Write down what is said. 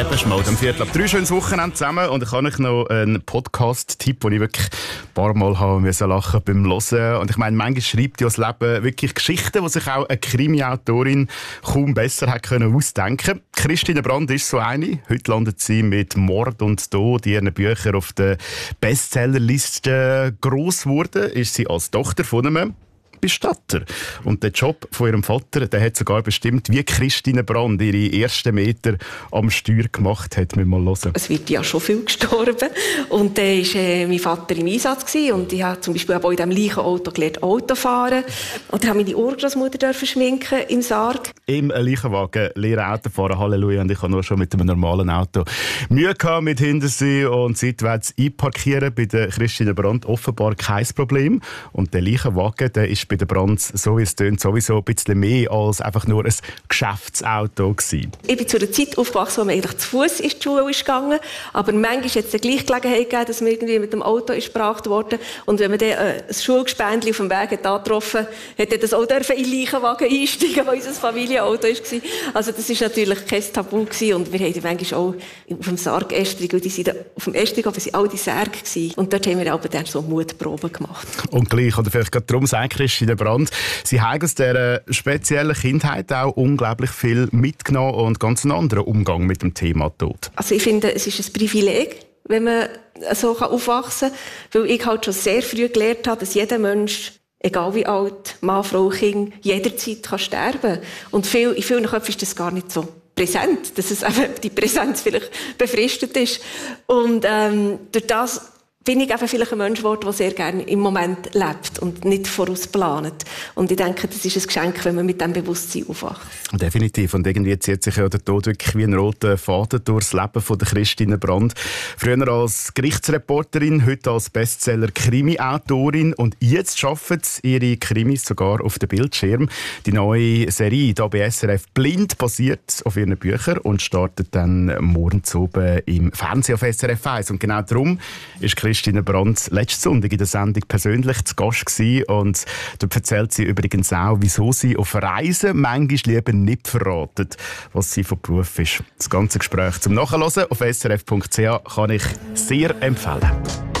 Depeche Mode am 2:45. Schönes Wochenende zusammen. Und ich habe euch noch einen Podcast-Tipp, den ich wirklich ein paar Mal haben müssen lachen beim Hören. Und ich meine, manchmal schreibt ja das Leben wirklich Geschichten, die sich auch eine Krimi-Autorin kaum besser hat können ausdenken. Christine Brand ist so eine. Heute landet sie mit Mord und Tod in ihren Büchern auf der Bestsellerliste. Gross geworden ist sie als Tochter von einem Bestatter. Und der Job von ihrem Vater, der hat sogar bestimmt, wie Christine Brand ihre ersten Meter am Steuer gemacht hat. Wir mal hören. Es wird ja schon viel gestorben. Und dann war mein Vater im Einsatz gewesen. Und ich habe zum Beispiel auch in diesem gleichen Auto gelernt, Auto fahren. Und dann durfte meine Urgroßmutter schminken im Sarg. Im Leichenwagen lernen Auto fahren, Halleluja. Und ich habe nur schon mit einem normalen Auto Mühe gehabt mit Hintersee und seitwärts einparkieren. Bei der Christine Brand offenbar kein Problem. Und der Leichenwagen, der ist bei der Brand, so wie es tönt, sowieso ein bisschen mehr als einfach nur ein Geschäftsauto gewesen. Ich bin zu einer Zeit aufgewachsen, wo man eigentlich zu Fuß in die Schule ist gegangen. Aber manchmal hat es eine Gleichgelegenheit gegeben, dass man irgendwie mit dem Auto ist gebracht wurde. Und wenn man dann ein Schulgespendli auf dem Weg hat getroffen, hat er das auch in den Leichenwagen einsteigen, weil unser Familienauto war. Also das war natürlich kein Tabu gewesen. Und wir haben manchmal auch auf dem Sarg Estrig, und die sind auf dem Estrig waren all die Särge gewesen. Und dort haben wir aber dann so Mutproben gemacht. Und gleich, oder vielleicht gerade darum sagt Christine Brand, sie haben aus dieser speziellen Kindheit auch unglaublich viel mitgenommen und ganz einen anderen Umgang mit dem Thema Tod. Also ich finde, es ist ein Privileg, wenn man so aufwachsen kann, weil ich halt schon sehr früh gelernt habe, dass jeder Mensch, egal wie alt, Mann, Frau, Kind, jederzeit kann sterben kann. Und in vielen Köpfen ist das gar nicht so präsent, dass es eben die Präsenz vielleicht befristet ist. Und durch das bin ich einfach vielleicht ein Mensch geworden, der sehr gerne im Moment lebt und nicht vorausplant. Und ich denke, das ist ein Geschenk, wenn man mit diesem Bewusstsein aufwacht. Definitiv. Und irgendwie zieht sich ja der Tod wirklich wie ein roter Faden durchs Leben von der Christine Brand. Früher als Gerichtsreporterin, heute als Bestseller-Krimi-Autorin. Und jetzt schaffen sie ihre Krimis sogar auf dem Bildschirm. Die neue Serie hier bei SRF Blind basiert auf ihren Büchern und startet dann morgen oben im Fernsehen auf SRF 1. Und genau darum ist Christine Brand letzten Sonntag in der Sendung persönlich zu Gast gewesen. Und dort erzählt sie übrigens auch, wieso sie auf Reisen manchmal lieber nicht verraten, was sie von Beruf ist. Das ganze Gespräch zum Nachhören auf srf.ch kann ich sehr empfehlen.